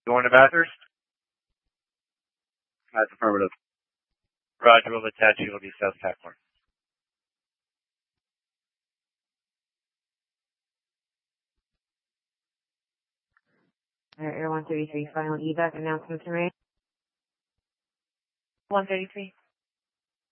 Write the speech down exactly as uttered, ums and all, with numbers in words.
Going to Bathurst? That's affirmative. Roger, will attach you. It'll be South Packmore. Air one thirty-three, final evac announcements are made. one thirty-three.